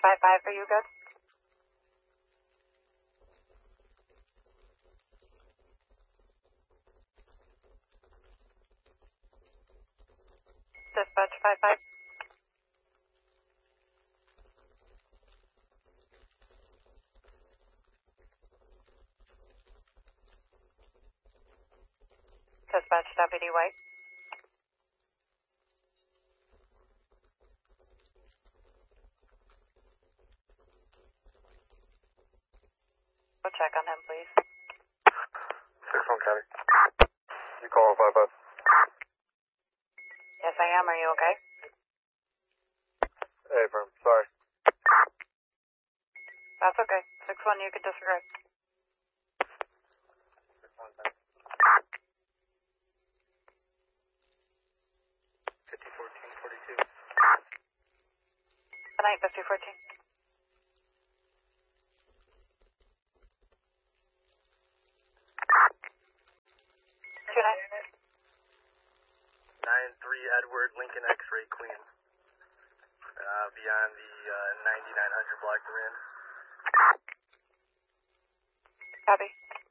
55, are you good? Dispatch 55. Dispatch Deputy White. Go check on him, please. 6-1 County. You call 55? Yes, I am. Are you okay? Hey, Brim. Sorry. That's okay. 6-1, you can disregard. 6-1 County. 5014-42. Good night, 5014. 9-3 Edward, Lincoln X-Ray Queen. Beyond the 9900 block they're in. Copy.